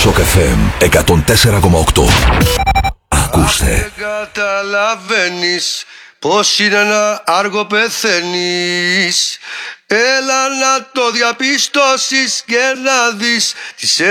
Σοκ FM 104,8. Ακούστε. Δεν καταλαβαίνεις πως είναι να άργο πεθαίνεις. Έλα να το διαπιστώσεις και να δεις τις